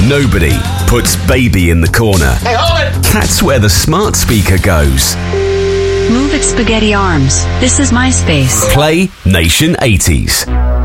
Nobody puts baby in the corner. Hey, hold it! That's where the smart speaker goes. Move it, spaghetti arms. This is my space. Play Nation 80s.